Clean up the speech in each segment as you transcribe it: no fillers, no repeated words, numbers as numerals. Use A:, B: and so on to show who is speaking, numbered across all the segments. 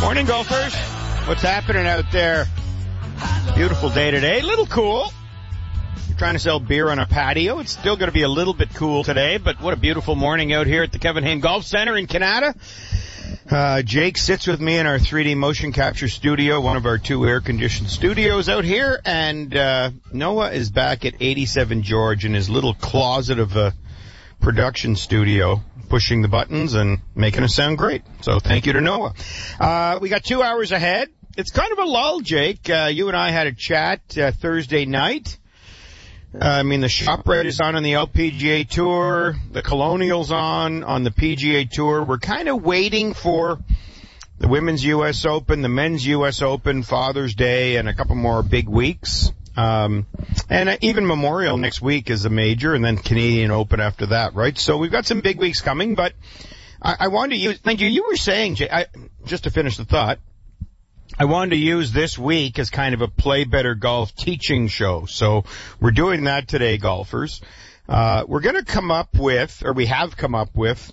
A: Morning, golfers. What's happening out there? Beautiful day today. A little cool. You're trying to sell beer on a patio. It's still going to be a little bit cool today, but what a beautiful morning out here at the Kevin Hayne Golf Center in Canada. Jake sits with me in our 3D motion capture studio, one of our two air-conditioned studios out here, and Noah is back at 87 George in his little closet of a production studio, pushing the buttons and making us sound great. So thank you to Noah. We got 2 hours ahead. It's kind of a lull, Jake. You and I had a chat Thursday night. The ShopRite is on the LPGA Tour. The Colonial's on the PGA Tour. We're kind of waiting for the Women's U.S. Open, the Men's U.S. Open, Father's Day, and a couple more big weeks. And even Memorial next week is a major, and then Canadian Open after that, right? So we've got some big weeks coming, but I wanted to use, thank you. You were saying, Jay, just to finish the thought, I wanted to use this week as kind of a Play Better Golf teaching show. So we're doing that today, golfers. We're going to come up with, or we have come up with,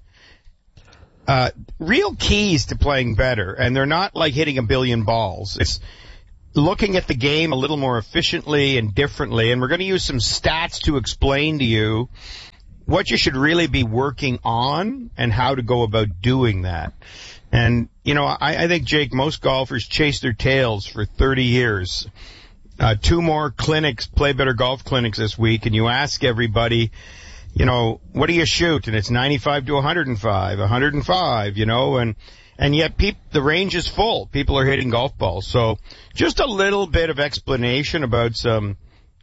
A: real keys to playing better. And they're not like hitting a billion balls. It's looking at the game a little more efficiently and differently. And we're going to use some stats to explain to you what you should really be working on and how to go about doing that. And, I think, Jake, most golfers chase their tails for 30 years. 2 more clinics, Play Better Golf clinics this week, and you ask everybody, what do you shoot? And it's 95 to 105, 105, and yet the range is full. People are hitting golf balls. So just a little bit of explanation about some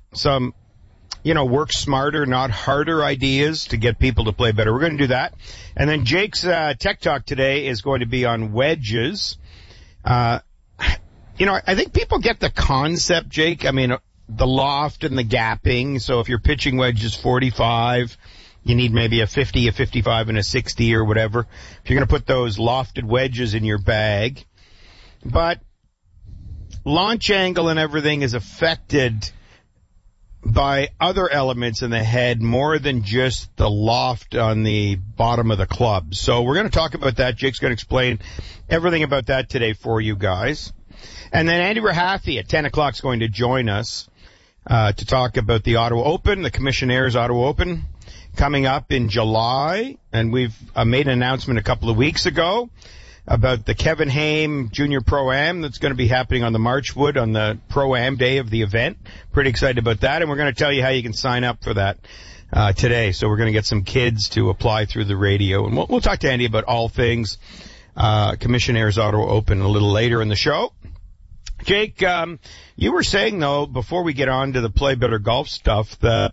A: work smarter, not harder ideas to get people to play better. We're going to do that. And then Jake's Tech Talk today is going to be on wedges. I think people get the concept, Jake. The loft and the gapping. So if your pitching wedge is 45, you need maybe a 50, a 55, and a 60 or whatever. If you're going to put those lofted wedges in your bag. But launch angle and everything is affected by other elements in the head more than just the loft on the bottom of the club. So we're going to talk about that. Jake's going to explain everything about that today for you guys. And then Andy Rahafi at 10 o'clock is going to join us to talk about the Ottawa Open, the Commissionaires Ottawa Open, coming up in July. And we've made an announcement a couple of weeks ago about the Kevin Hayne Junior Pro-Am that's going to be happening on the Marchwood on the Pro-Am day of the event. Pretty excited about that, and we're going to tell you how you can sign up for that today. So we're going to get some kids to apply through the radio, and we'll talk to Andy about all things Commissionaires Ottawa Open a little later in the show. Jake, you were saying, though, before we get on to the Play Better Golf stuff, that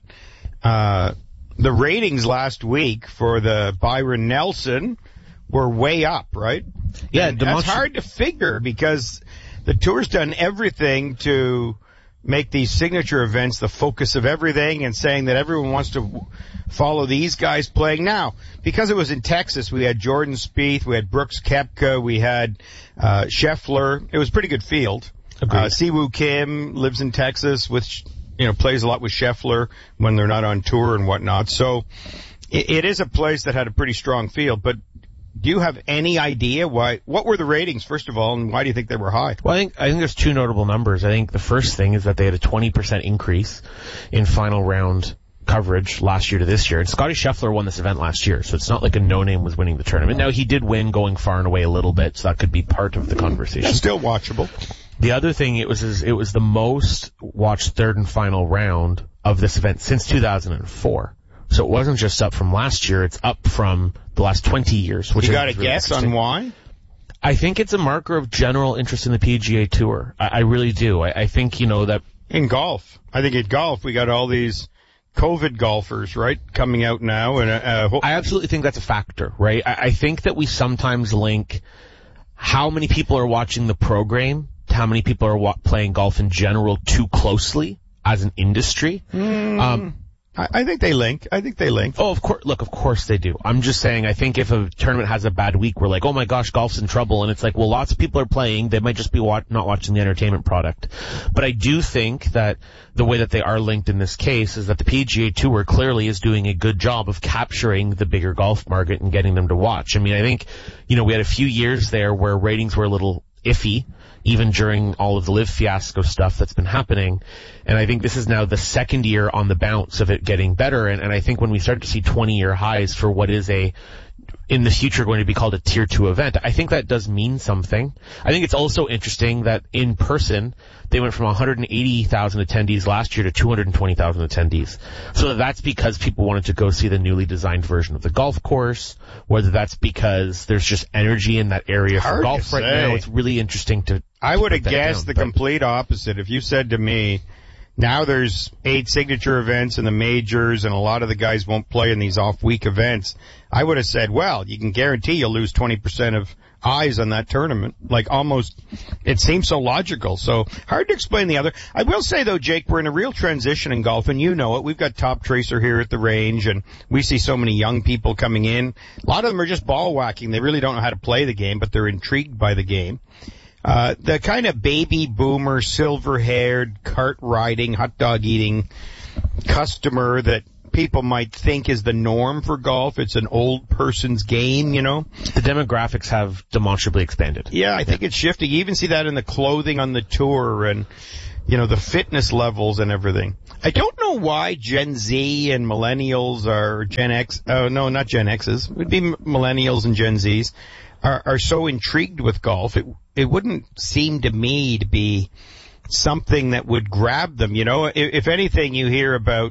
A: the ratings last week for the Byron Nelson were way up, right? Yeah, that's hard to figure because the tour's done everything to make these signature events the focus of everything and saying that everyone wants to follow these guys playing. Now, because it was in Texas, we had Jordan Spieth, we had Brooks Koepka, we had Scheffler. It was a pretty good field. Siwoo Kim lives in Texas, which plays a lot with Scheffler when they're not on tour and whatnot. So it is a place that had a pretty strong field, but do you have any idea what were the ratings, first of all, and why do you think they were high?
B: Well, I think there's 2 notable numbers. I think the first thing is that they had a 20% increase in final round coverage last year to this year. And Scottie Scheffler won this event last year, so it's not like a no-name was winning the tournament. Now, he did win going far and away a little bit, so that could be part of the conversation.
A: That's still watchable.
B: The other thing, it was the most watched third and final round of this event since 2004. So it wasn't just up from last year, it's up from the last 20 years. Which
A: you got a guess on why?
B: I think it's a marker of general interest in the PGA Tour. I really do. I think, that...
A: In golf. I think in golf we got all these COVID golfers, right, coming out now. And
B: I absolutely think that's a factor, right? I think that we sometimes link how many people are watching the program to how many people are playing golf in general too closely as an industry.
A: I think they link.
B: Oh, of course. Look, of course they do. I'm just saying, I think if a tournament has a bad week, we're like, oh my gosh, golf's in trouble. And it's like, well, lots of people are playing. They might just be not watching the entertainment product. But I do think that the way that they are linked in this case is that the PGA Tour clearly is doing a good job of capturing the bigger golf market and getting them to watch. I think, we had a few years there where ratings were a little iffy, even during all of the Live fiasco stuff that's been happening. And I think this is now the second year on the bounce of it getting better. And I think when we start to see 20-year highs for what is in the future going to be called a tier 2 event, I think that does mean something. I think it's also interesting that in person, they went from 180,000 attendees last year to 220,000 attendees. So that's because people wanted to go see the newly designed version of the golf course, whether that's because there's just energy in that area for golf right now. It's really interesting to
A: I would have guessed the complete opposite. If you said to me, now there's 8 signature events in the majors and a lot of the guys won't play in these off-week events, I would have said, well, you can guarantee you'll lose 20% of eyes on that tournament. Like almost, it seems so logical. So hard to explain the other. I will say though, Jake, we're in a real transition in golf and you know it. We've got Top Tracer here at the range and we see so many young people coming in. A lot of them are just ball whacking. They really don't know how to play the game, but they're intrigued by the game. The kind of baby boomer, silver-haired, cart riding, hot dog eating customer that people might think is the norm for golf. It's an old person's game, you know.
B: The demographics have demonstrably expanded.
A: Yeah, I think it's shifting. You even see that in the clothing on the tour and, you know, the fitness levels and everything. I don't know why Gen Z and millennials are Gen X, no, not Gen X's. It would be millennials and Gen Z's are so intrigued with golf. It wouldn't seem to me to be something that would grab them, you know. If anything, you hear about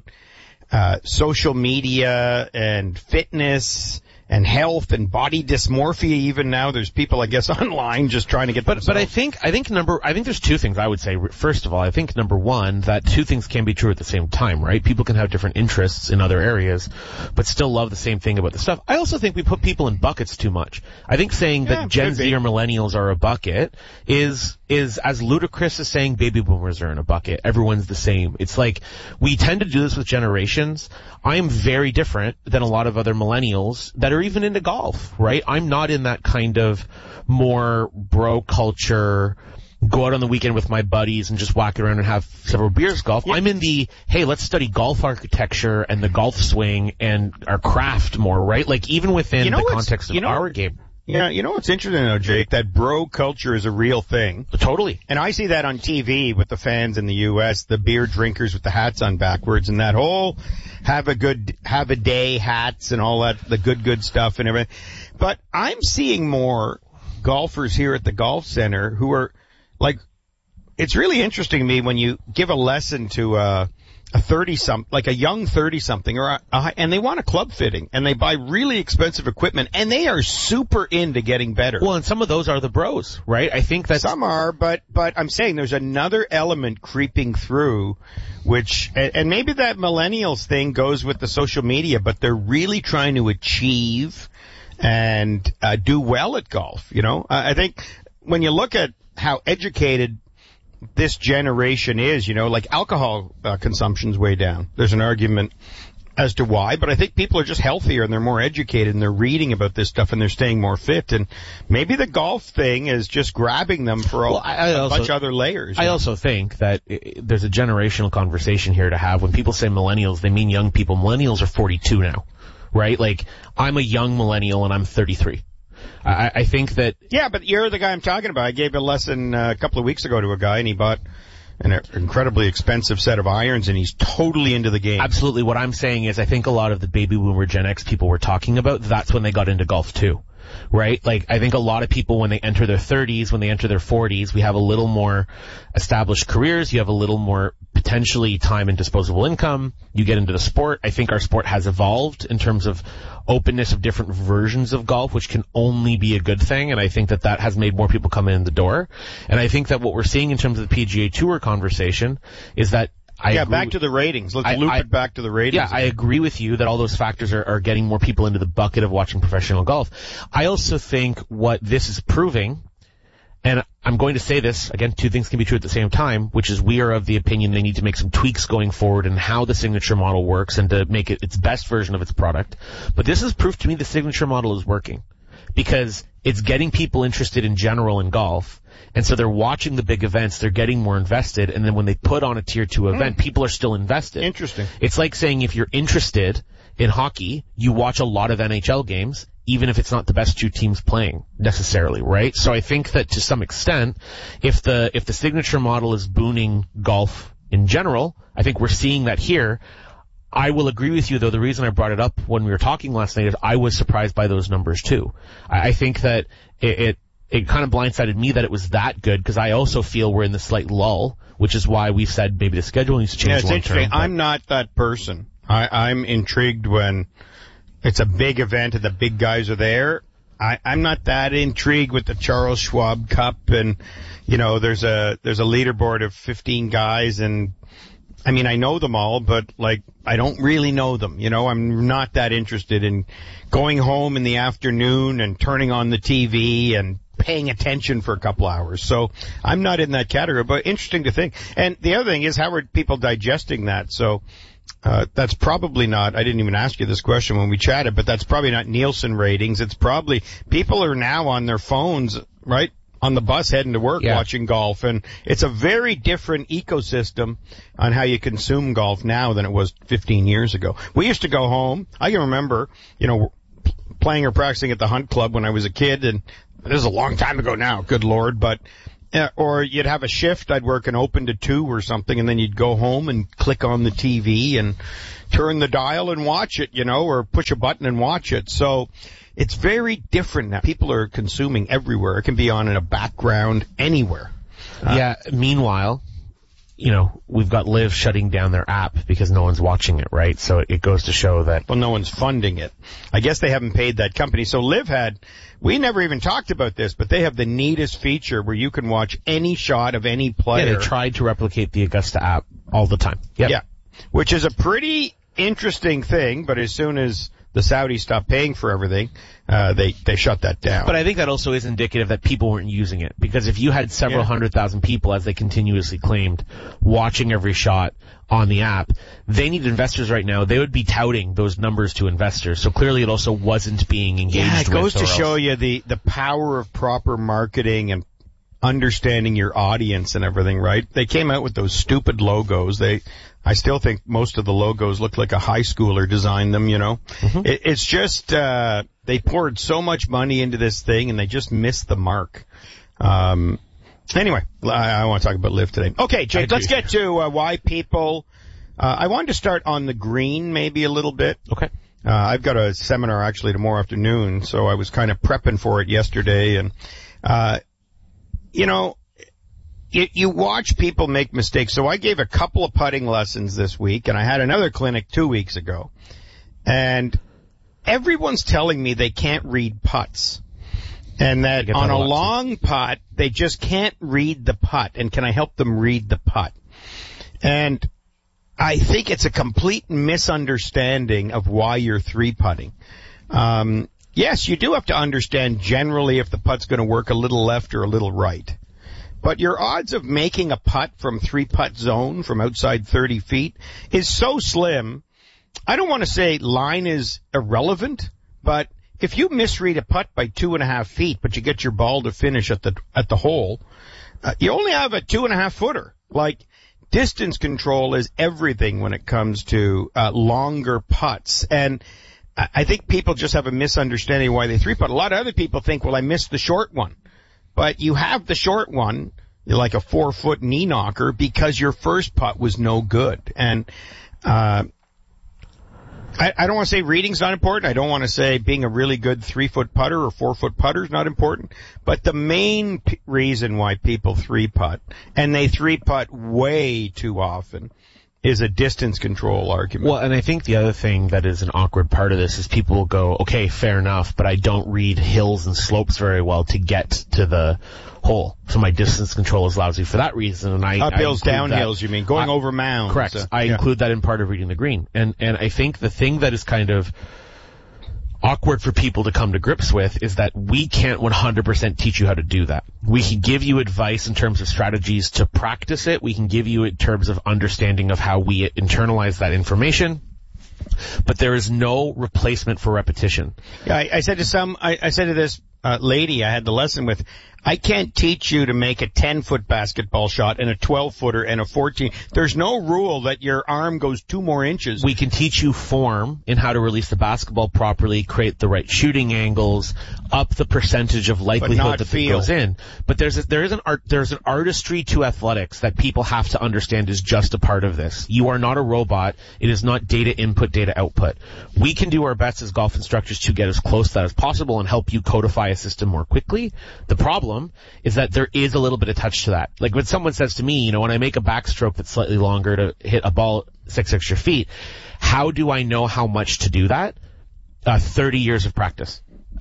A: social media and fitness and health and body dysmorphia. Even now there's people, I guess, online just trying to get
B: but I think there's two things I would say. First of all, I think number one, that two things can be true at the same time, right? People can have different interests in other areas but still love the same thing about the stuff. I also think we put people in buckets too much. I think saying that Gen Z or millennials are a bucket is as ludicrous as saying baby boomers are in a bucket. Everyone's the same. It's like we tend to do this with generations. I am very different than a lot of other millennials that are even into golf, right? I'm not in that kind of more bro culture, go out on the weekend with my buddies and just walk around and have several beers golf. Yeah. I'm in the, hey, let's study golf architecture and the golf swing and our craft more, right? Like even within the context of our game.
A: Yeah, you know what's interesting though, Jake? That bro culture is a real thing.
B: Totally.
A: And I see that on TV with the fans in the U.S., the beer drinkers with the hats on backwards and that whole have a day hats and all that, the good stuff and everything. But I'm seeing more golfers here at the golf center who are like, it's really interesting to me when you give a lesson to a 30-something, like a young 30-something, and they want a club fitting, and they buy really expensive equipment, and they are super into getting better.
B: Well, and some of those are the bros, right? I think that
A: some are, but I'm saying there's another element creeping through, which, and maybe that millennials thing goes with the social media, but they're really trying to achieve and do well at golf, you know? I think when you look at how educated this generation is, you know, like alcohol consumption's way down. There's an argument as to why, but I think people are just healthier and they're more educated and they're reading about this stuff and they're staying more fit. And maybe the golf thing is just grabbing them for a bunch of other layers.
B: I also think that there's a generational conversation here to have. When people say millennials, they mean young people. Millennials are 42 now, right? Like, I'm a young millennial and I'm 33. I think that...
A: Yeah, but you're the guy I'm talking about. I gave a lesson a couple of weeks ago to a guy, and he bought an incredibly expensive set of irons, and he's totally into the game.
B: Absolutely. What I'm saying is I think a lot of the baby boomer Gen X people we're talking about, that's when they got into golf too. Right? Like, I think a lot of people when they enter their 30s, when they enter their 40s, we have a little more established careers, you have a little more potentially time and disposable income, you get into the sport. I think our sport has evolved in terms of openness of different versions of golf, which can only be a good thing, and I think that that has made more people come in the door. And I think that what we're seeing in terms of the PGA Tour conversation is that
A: back to the ratings. Let's loop it back to the ratings.
B: Yeah, I agree with you that all those factors are getting more people into the bucket of watching professional golf. I also think what this is proving, and I'm going to say this, again, two things can be true at the same time, which is we are of the opinion they need to make some tweaks going forward in how the signature model works and to make it its best version of its product. But this is proof to me the signature model is working because it's getting people interested in general in golf. And so they're watching the big events, they're getting more invested, and then when they put on a tier 2 event, people are still invested.
A: Interesting.
B: It's like saying if you're interested in hockey, you watch a lot of NHL games. even if it's not the best two teams playing necessarily, right? So I think that to some extent, if the signature model is booning golf in general, I think we're seeing that here. I will agree with you, though. The reason I brought it up when we were talking last night is I was surprised by those numbers too. I think that it kind of blindsided me that it was that good, because I also feel we're in the slight lull, which is why we've said maybe the schedule needs to change long term.
A: It's interesting. I'm not that person. I'm intrigued when it's a big event and the big guys are there. I'm not that intrigued with the Charles Schwab Cup, and there's a leaderboard of 15 guys, and I mean, I know them all, but I don't really know them. I'm not that interested in going home in the afternoon and turning on the TV and paying attention for a couple hours. So I'm not in that category, but interesting to think. And the other thing is, how are people digesting that? So that's probably not, I didn't even ask you this question when we chatted, but that's probably not Nielsen ratings. It's probably, people are now on their phones, right? On the bus heading to work, watching golf, and it's a very different ecosystem on how you consume golf now than it was 15 years ago. We used to go home. I can remember, playing or practicing at the Hunt Club when I was a kid, and this is a long time ago now, good Lord, but or you'd have a shift. I'd work an open to 2 or something, and then you'd go home and click on the TV and turn the dial and watch it, or push a button and watch it. So it's very different now. People are consuming everywhere. It can be on in a background anywhere.
B: Meanwhile, we've got Live shutting down their app because no one's watching it, right? So it goes to show that...
A: Well, no one's funding it. I guess they haven't paid that company. So Live we never even talked about this, but they have the neatest feature where you can watch any shot of any player.
B: Yeah, they tried to replicate the Augusta app all the time. Yep.
A: Yeah, which is a pretty interesting thing, but as soon as the Saudis stopped paying for everything, they shut that down.
B: But I think that also is indicative that people weren't using it, because if you had several 100,000 people, as they continuously claimed, watching every shot on the app, they need investors right now. They would be touting those numbers to investors. So clearly it also wasn't being engaged with.
A: Yeah, it goes to show you the power of proper marketing and understanding your audience and everything, right? They came out with those stupid logos. I still think most of the logos look like a high schooler designed them, Mm-hmm. It's just, they poured so much money into this thing and they just missed the mark. Anyway, I want to talk about Live today. Okay, Jake, let's get to why people, I wanted to start on the green maybe a little bit.
B: Okay.
A: I've got a seminar actually tomorrow afternoon, so I was kind of prepping for it yesterday, and, you watch people make mistakes. So I gave a couple of putting lessons this week, and I had another clinic 2 weeks ago. And everyone's telling me they can't read putts. And that on a long putt, they just can't read the putt. And can I help them read the putt? And I think it's a complete misunderstanding of why you're 3-putting. Yes, you do have to understand generally if the putt's going to work a little left or a little right. But your odds of making a putt from 3-putt zone from outside 30 feet is so slim. I don't want to say line is irrelevant, but if you misread a putt by 2.5 feet, but you get your ball to finish at the hole, you only have a 2.5 footer. Distance control is everything when it comes to longer putts. And I think people just have a misunderstanding why they 3-putt. A lot of other people think, well, I missed the short one. But you have the short one, you're like a 4-foot knee knocker, because your first putt was no good. And I don't want to say reading's not important. I don't want to say being a really good 3-foot putter or 4-foot putter is not important. But the main reason why people 3-putt, and they 3-putt way too often, is a distance control argument.
B: Well, and I think the other thing that is an awkward part of this is people will go, okay, fair enough, but I don't read hills and slopes very well to get to the hole. So my distance control is lousy for that reason. And
A: uphills, downhills, you mean, going over mounds.
B: Correct. I include that in part of reading the green. And I think the thing that is kind of awkward for people to come to grips with is that we can't 100% teach you how to do that. We can give you advice in terms of strategies to practice it. We can give you in terms of understanding of how we internalize that information. But there is no replacement for repetition.
A: Yeah, I said to this lady I had the lesson with, I can't teach you to make a 10-foot basketball shot and a 12-footer and a 14. There's no rule that your arm goes 2 more inches.
B: We can teach you form in how to release the basketball properly, create the right shooting angles, up the percentage of likelihood that it goes in. But there's an artistry to athletics that people have to understand is just a part of this. You are not a robot. It is not data input, data output. We can do our best as golf instructors to get as close to that as possible and help you codify a system more quickly. The problem is that there is a little bit of touch to that. Like when someone says to me, when I make a backstroke that's slightly longer to hit a ball 6 extra feet, how do I know how much to do that? 30 years of practice.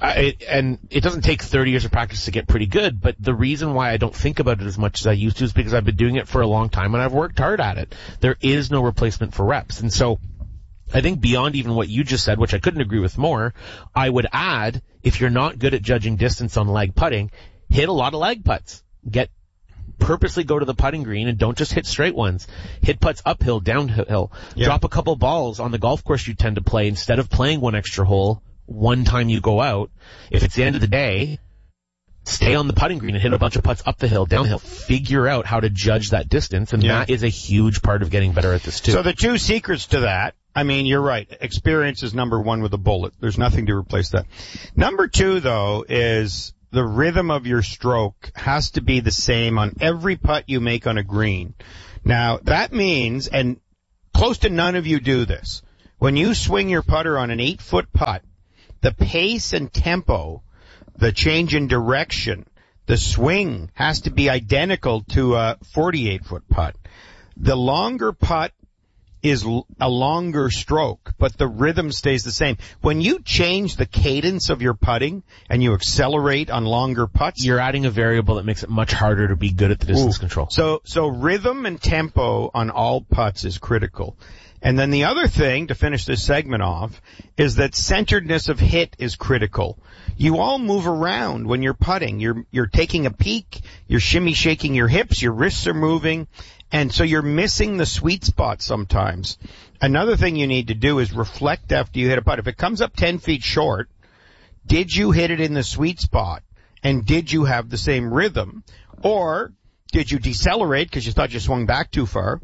B: And it doesn't take 30 years of practice to get pretty good, but the reason why I don't think about it as much as I used to is because I've been doing it for a long time and I've worked hard at it. There is no replacement for reps. And so I think beyond even what you just said, which I couldn't agree with more, I would add, if you're not good at judging distance on leg putting, hit a lot of leg putts. Purposely go to the putting green and don't just hit straight ones. Hit putts uphill, downhill. Yeah. Drop a couple balls on the golf course you tend to play instead of playing one extra hole one time you go out. If it's the end of the day, stay on the putting green and hit a bunch of putts up the hill, downhill. Figure out how to judge that distance, and that is a huge part of getting better at this too.
A: So the 2 secrets to that, I mean, you're right. Experience is number 1 with a bullet. There's nothing to replace that. Number 2, though, is the rhythm of your stroke has to be the same on every putt you make on a green. Now, that means, and close to none of you do this, when you swing your putter on an 8-foot putt, the pace and tempo, the change in direction, the swing has to be identical to a 48-foot putt. The longer putt is a longer stroke, but the rhythm stays the same. When you change the cadence of your putting and you accelerate on longer putts,
B: you're adding a variable that makes it much harder to be good at the distance control.
A: So rhythm and tempo on all putts is critical. And then the other thing, to finish this segment off, is that centeredness of hit is critical. You all move around when you're putting. You're taking a peek, you're shimmy shaking your hips, your wrists are moving, and so you're missing the sweet spot sometimes. Another thing you need to do is reflect after you hit a putt. If it comes up 10 feet short, did you hit it in the sweet spot? And did you have the same rhythm? Or did you decelerate because you thought you swung back too far?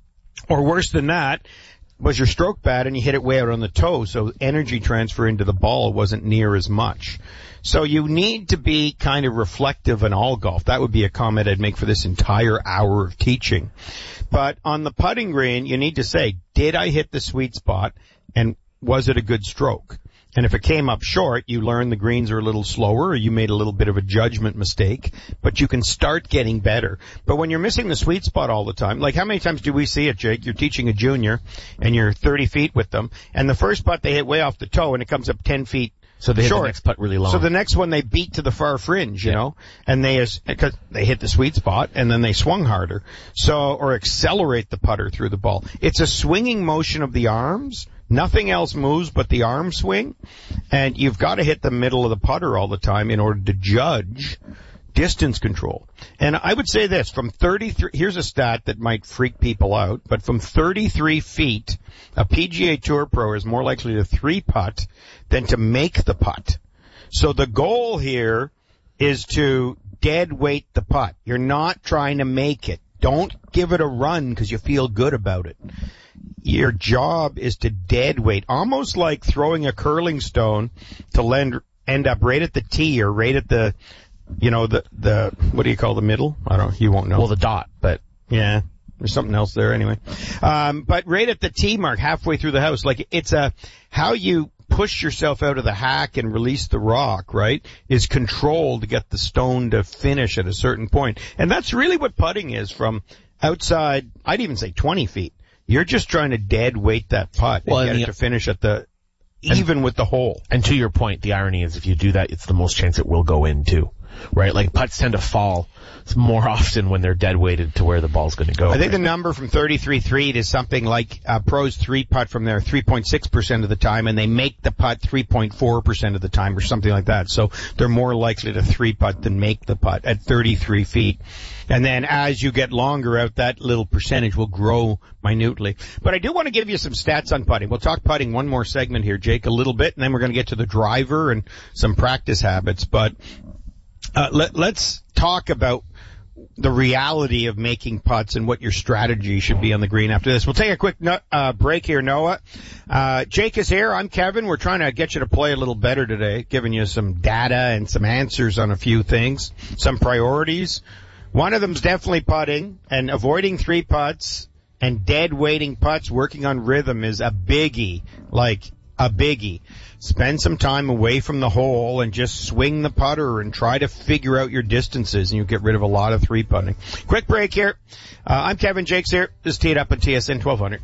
A: Or worse than that, was your stroke bad and you hit it way out on the toe, so energy transfer into the ball wasn't near as much. So you need to be kind of reflective in all golf. That would be a comment I'd make for this entire hour of teaching. But on the putting green, you need to say, did I hit the sweet spot and was it a good stroke? And if it came up short, you learn the greens are a little slower or you made a little bit of a judgment mistake, but you can start getting better. But when you're missing the sweet spot all the time, like how many times do we see it, Jake? You're teaching a junior and you're 30 feet with them and the first putt they hit way off the toe and it comes up 10 feet
B: so they
A: short.
B: Hit the next putt really long.
A: So the next one they beat to the far fringe, you know, and because they hit the sweet spot and then they swung harder. Or accelerate the putter through the ball. It's a swinging motion of the arms. Nothing else moves but the arm swing, and you've got to hit the middle of the putter all the time in order to judge distance control. And I would say this, from 33, here's a stat that might freak people out, but from 33 feet, a PGA Tour pro is more likely to 3-putt than to make the putt. So the goal here is to dead weight the putt. You're not trying to make it. Don't give it a run because you feel good about it. Your job is to dead weight, almost like throwing a curling stone to end up right at the tee or right at the, the what do you call the middle? You won't know.
B: Well, the dot, but
A: yeah, there's something else there anyway. But right at the tee mark, halfway through the house, like it's how you push yourself out of the hack and release the rock, right, is controlled to get the stone to finish at a certain point. And that's really what putting is from outside, I'd even say 20 feet. You're just trying to dead weight that putt and get it to finish at even with the hole.
B: And to your point, the irony is if you do that, it's the most chance it will go in too. right? Like putts tend to fall more often when they're dead weighted to where the ball's going to go.
A: I think the number from 33.3 is something like pros 3-putt from there 3.6% of the time, and they make the putt 3.4% of the time or something like that. So they're more likely to 3-putt than make the putt at 33 feet. And then as you get longer out, that little percentage will grow minutely. But I do want to give you some stats on putting. We'll talk putting one more segment here, Jake, a little bit, and then we're going to get to the driver and some practice habits. But let's talk about the reality of making putts and what your strategy should be on the green after this. We'll take a quick break here, Noah. Jake is here. I'm Kevin. We're trying to get you to play a little better today, giving you some data and some answers on a few things, some priorities. One of them's definitely putting, and avoiding 3 putts and dead weighting putts, working on rhythm is a biggie, like a biggie. Spend some time away from the hole and just swing the putter and try to figure out your distances, and you'll get rid of a lot of 3-putting. Quick break here. I'm Kevin. Jake's here. This is Teed Up on TSN 1200.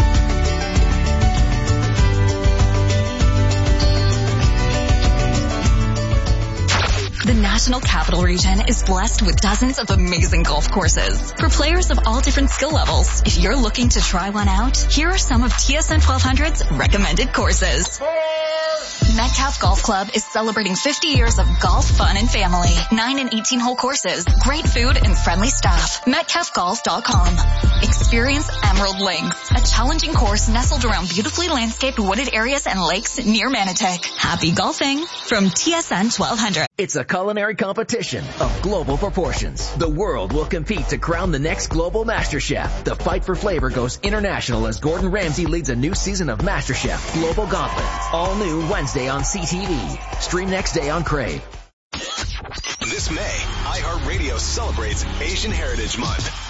C: The National Capital Region is blessed with dozens of amazing golf courses for players of all different skill levels. If you're looking to try one out, here are some of TSN 1200's recommended courses. Metcalf Golf Club is celebrating 50 years of golf, fun, and family. 9 and 18-hole courses, great food, and friendly staff. MetcalfGolf.com. Experience Emerald Links, a challenging course nestled around beautifully landscaped wooded areas and lakes near Manotick. Happy golfing from TSN 1200.
D: It's a culinary competition of global proportions. The world will compete to crown the next global master chef. The fight for flavor goes international as Gordon Ramsay leads a new season of MasterChef Global Gauntlet. All new Wednesday on CTV. Stream next day on Crave.
E: This May, iHeartRadio celebrates Asian Heritage Month.